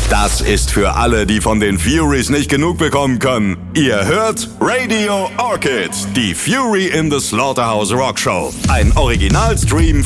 Das ist für alle, die von den Furies nicht genug bekommen können. Ihr hört Radio Orchid, die Fury in the Slaughterhouse Rock Show. Ein Originalstream